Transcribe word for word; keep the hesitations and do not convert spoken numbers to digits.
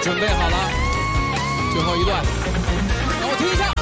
准备好了，最后一段，让我听一下。